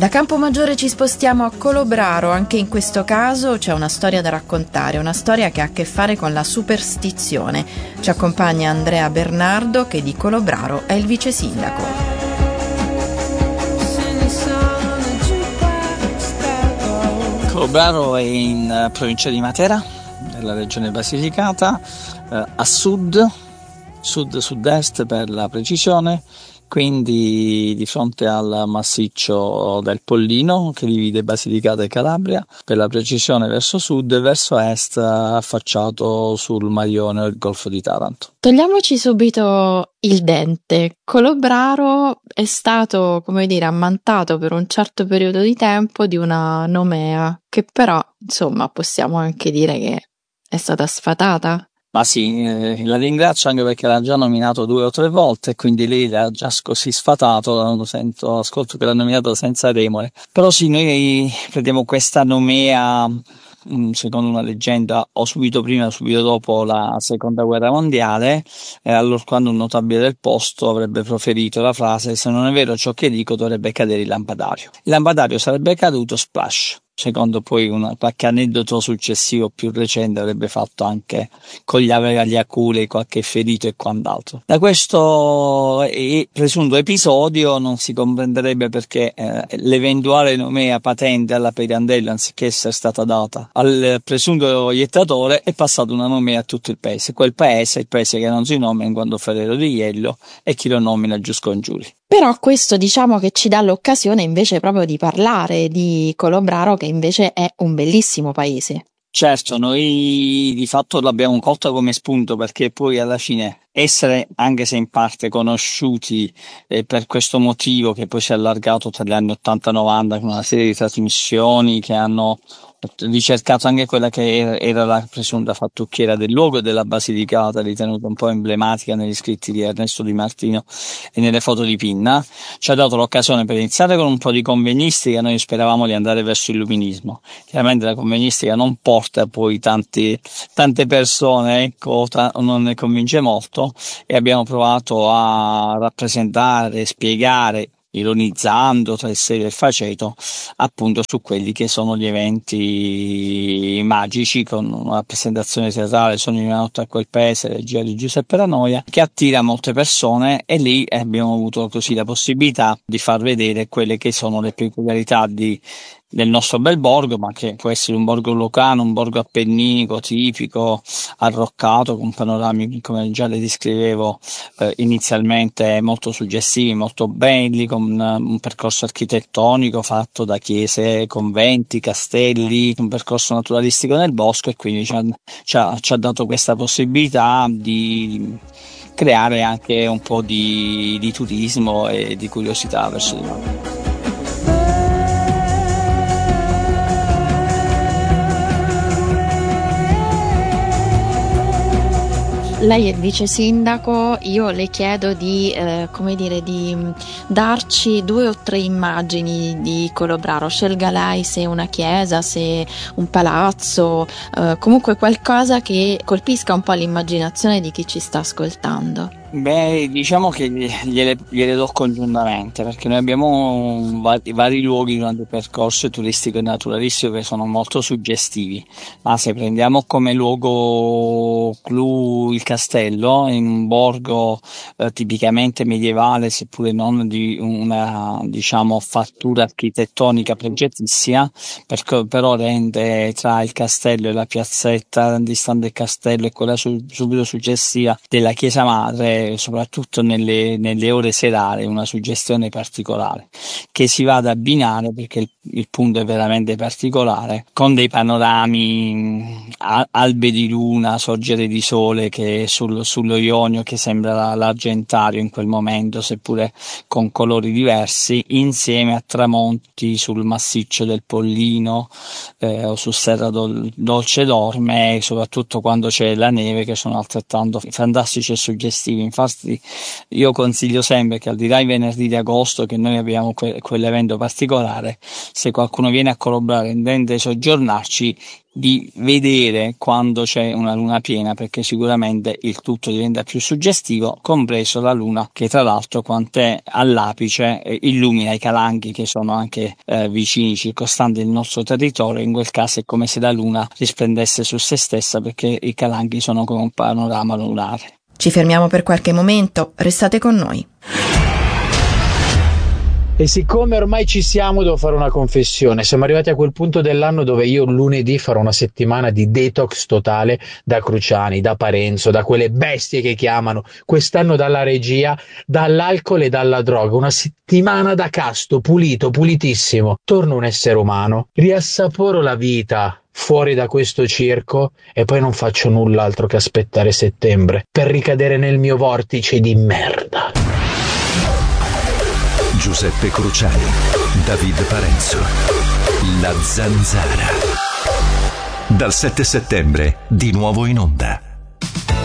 Da Campomaggiore ci spostiamo a Colobraro, anche in questo caso c'è una storia da raccontare, una storia che ha a che fare con la superstizione. Ci accompagna Andrea Bernardo, che di Colobraro è il vice sindaco. Colobraro è in provincia di Matera, nella regione Basilicata, a sud-sud-est per la precisione, quindi di fronte al massiccio del Pollino che divide Basilicata e Calabria, per la precisione verso sud e verso est affacciato sul Mar Ionio e il Golfo di Taranto. Togliamoci subito il dente. Colobraro è stato, ammantato per un certo periodo di tempo di una nomea, che però, possiamo anche dire che è stata sfatata. Ma sì, la ringrazio anche perché l'ha già nominato 2 o 3 volte e quindi lei l'ha già così sfatato, ascolto che l'ha nominato senza remore. Però sì, noi crediamo questa nomea, secondo una leggenda, o subito prima o subito dopo la seconda guerra mondiale, allora quando un notabile del posto avrebbe proferito la frase: se non è vero ciò che dico dovrebbe cadere il lampadario. Il lampadario sarebbe caduto, splash. Secondo poi qualche aneddoto successivo più recente avrebbe fatto anche con gli aculi qualche ferito e quant'altro. Da questo presunto episodio non si comprenderebbe perché l'eventuale nomea patente alla Pirandello, anziché essere stata data al presunto iettatore, è passata una nomea a tutto il paese. Quel paese è il paese che non si nomina in quanto Ferrero di Iello e chi lo nomina giù scongiuri. Però questo che ci dà l'occasione invece proprio di parlare di Colobraro, che invece è un bellissimo paese. Certo, noi di fatto l'abbiamo colta come spunto perché poi alla fine essere, anche se in parte conosciuti per questo motivo che poi si è allargato tra gli anni 80-90 con una serie di trasmissioni che hanno ricercato anche quella che era la presunta fattucchiera del luogo e della Basilicata, ritenuta un po' emblematica negli scritti di Ernesto Di Martino e nelle foto di Pinna, ci ha dato l'occasione per iniziare con un po' di convegnistica. Noi speravamo di andare verso l'illuminismo. Chiaramente la convegnistica non porta poi tante persone, non ne convince molto, e abbiamo provato a rappresentare, spiegare, ironizzando tra il serio e il faceto, appunto su quelli che sono gli eventi magici, con una rappresentazione teatrale, Sogno di una notte a quel paese, regia di Giuseppe Lanoia, che attira molte persone, e lì abbiamo avuto così la possibilità di far vedere quelle che sono le peculiarità del nostro bel borgo, ma che può essere un borgo lucano, un borgo appenninico tipico, arroccato, con panorami, come già le descrivevo inizialmente, molto suggestivi, molto belli, con un percorso architettonico fatto da chiese, conventi, castelli, un percorso naturalistico nel bosco, e quindi ci ha dato questa possibilità di creare anche un po' di turismo e di curiosità verso di noi. Lei è il vice sindaco, io le chiedo di darci 2 o 3 immagini di Colobraro. Scelga lei se una chiesa, se un palazzo, comunque qualcosa che colpisca un po' l'immaginazione di chi ci sta ascoltando. Beh, diciamo che gliele do congiuntamente, perché noi abbiamo vari luoghi durante il percorso turistico e naturalistico che sono molto suggestivi, ma se prendiamo come luogo clou il castello, in un borgo tipicamente medievale, seppure non di una, fattura architettonica pregiatissima, però rende tra il castello e la piazzetta distante del castello e quella subito successiva della chiesa madre, soprattutto nelle ore serali, una suggestione particolare che si va ad abbinare, perché il punto è veramente particolare, con dei panorami, albe di luna, sorgere di sole che sullo Ionio, che sembra l'argentario in quel momento, seppure con colori diversi, insieme a tramonti sul massiccio del Pollino o su Serra Dolce Dorme, soprattutto quando c'è la neve, che sono altrettanto fantastici e suggestivi. Infatti io consiglio sempre che al di là i venerdì di agosto, che noi abbiamo quell'evento particolare, se qualcuno viene a corroborare e intende soggiornarci, di vedere quando c'è una luna piena, perché sicuramente il tutto diventa più suggestivo, compreso la luna, che tra l'altro quant'è all'apice illumina i Calanchi, che sono anche vicini, circostanti il nostro territorio. In quel caso è come se la luna risplendesse su se stessa, perché i Calanchi sono come un panorama lunare. Ci fermiamo per qualche momento, restate con noi. E siccome ormai ci siamo, devo fare una confessione. Siamo arrivati a quel punto dell'anno dove io lunedì farò una settimana di detox totale da Cruciani, da Parenzo, da quelle bestie che chiamano, quest'anno dalla regia, dall'alcol e dalla droga. Una settimana da casto, pulito, pulitissimo. Torno un essere umano, riassaporo la vita fuori da questo circo e poi non faccio null'altro che aspettare settembre per ricadere nel mio vortice di merda. Giuseppe Cruciani, David Parenzo, La Zanzara. Dal 7 settembre, di nuovo in onda.